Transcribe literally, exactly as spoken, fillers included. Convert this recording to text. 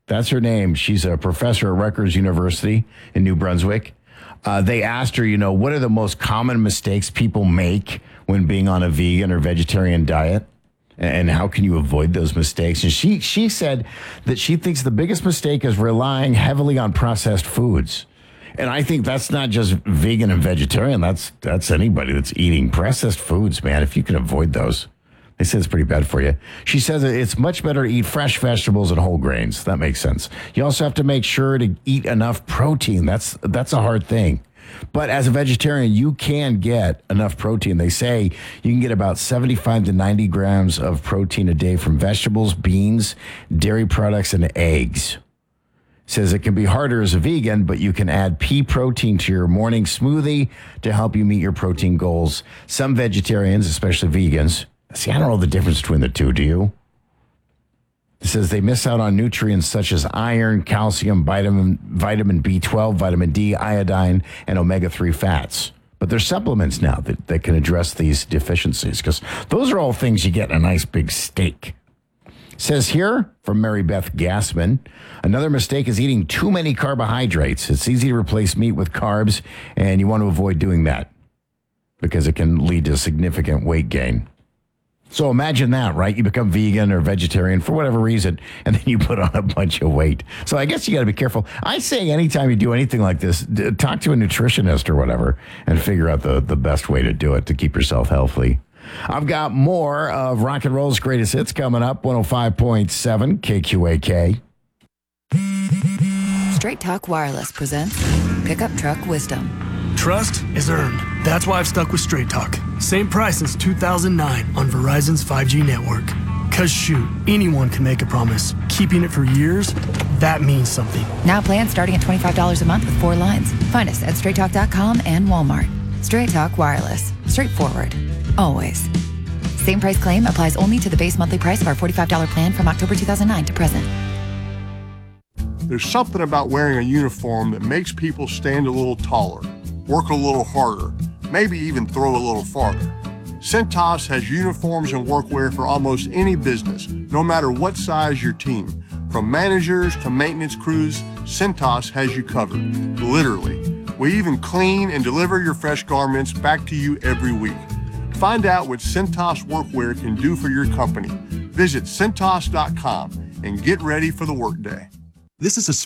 That's her name. She's a professor at Rutgers University in New Brunswick. Uh, they asked her, you know, what are the most common mistakes people make when being on a vegan or vegetarian diet? And how can you avoid those mistakes? And she she said that she thinks the biggest mistake is relying heavily on processed foods. And I think that's not just vegan and vegetarian. That's that's anybody that's eating processed foods, man. If you can avoid those, they say it's pretty bad for you. She says it's much better to eat fresh vegetables and whole grains. That makes sense. You also have to make sure to eat enough protein. That's that's a hard thing. But as a vegetarian, you can get enough protein. They say you can get about seventy-five to ninety grams of protein a day from vegetables, beans, dairy products, and eggs. Says it can be harder as a vegan, but you can add pea protein to your morning smoothie to help you meet your protein goals. Some vegetarians, especially vegans, see, I don't know the difference between the two, do you? It says they miss out on nutrients such as iron, calcium, vitamin, vitamin B twelve, vitamin D, iodine, and omega three fats. But there's supplements now that, that can address these deficiencies because those are all things you get in a nice big steak. It says here from Mary Beth Gassman, another mistake is eating too many carbohydrates. It's easy to replace meat with carbs, and you want to avoid doing that because it can lead to significant weight gain. So imagine that, right? You become vegan or vegetarian for whatever reason, and then you put on a bunch of weight. So I guess you got to be careful. I say anytime you do anything like this, d- talk to a nutritionist or whatever and figure out the, the best way to do it to keep yourself healthy. I've got more of Rock and Roll's greatest hits coming up, one oh five point seven K Q A K. Straight Talk Wireless presents Pickup Truck Wisdom. Trust is earned. That's why I've stuck with Straight Talk. Same price since two thousand nine on Verizon's five G network. Cause shoot, anyone can make a promise. Keeping it for years, that means something. Now plans starting at twenty-five dollars a month with four lines. Find us at straight talk dot com and Walmart. Straight Talk Wireless. Straightforward. Always. Same price claim applies only to the base monthly price of our forty-five dollars plan from October two thousand nine to present. There's something about wearing a uniform that makes people stand a little taller, work a little harder, maybe even throw a little farther. Cintas has uniforms and workwear for almost any business, no matter what size your team. From managers to maintenance crews, Cintas has you covered, literally. We even clean and deliver your fresh garments back to you every week. Find out what Cintas workwear can do for your company. Visit Cintas dot com and get ready for the workday. This is a